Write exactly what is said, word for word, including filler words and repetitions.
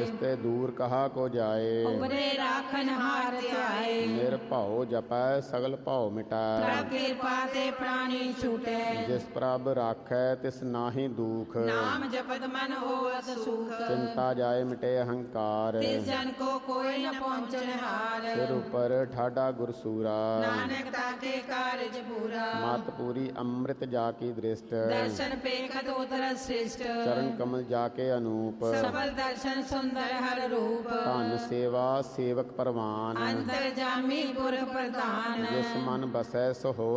ਤਿਸ ਤੇ ਦੂਰ ਕਹਾ ਕੋ ਜਾਏ। ਉਬਰੇ ਰਾਖਨ ਹਾਰ ਧਿਆਏ। ਨਿਰਭਉ ਜਪੈ ਸਗਲ ਭਉ ਮਿਟੈ। ਪ੍ਰਭ ਕਿਰਪਾ ਤੇ ਪ੍ਰਾਣੀ ਛੂਟੈ। ਜਿਸ ਪ੍ਰਭ ਰਾਖੈ ਤਿਸ ਨਾਹੀ ਦੁਖ। ਨਾਮ ਜਪਤ ਮਨ ਹੋਵਤ ਸੁਖ। ਚਿੰਤਾ ਜਾਏ ਮਿਟੇ ਅਹੰਕਾਰ। ਤਿਸ ਜਨ ਕੋ ਕੋਈ ਨ ਪਹੁੰਚਨ ਹਾਰ। ਸਿਰ ਉਪਰ ਠਾਡਾ ਗੁਰਸੂਰਾ। ਨਾਨਕ ਤਾਕੇ ਕਾਰਜ ਪੂਰਾ। ਮਤ ਪੂਰੀ ਅੰਮ੍ਰਿਤ ਜਾ ਕੀ ਦ੍ਰਿਸ਼ਟ। ਦਰਸ਼ਨ ਪੇਖਤ ਉਤਰ ਸ੍ਰਿਸ਼ਟ। ਚਰਨ ਕਮਲ ਜਾ ਕੇ ਅਨੂਪ। ਸਫਲ ਦਰਸ਼ਨ ਸੁੰਦਰ ਹਰ ਰੂਪ। ਧਨ ਸੇਵਾ ਸੇਵਕ ਪਰਵਾਨ। ਅੰਤਰ ਜਾਮੀ ਪੁਰਖ ਪ੍ਰਧਾਨ। ਜਿਸ ਮਨ ਬਸੈ ਸੋ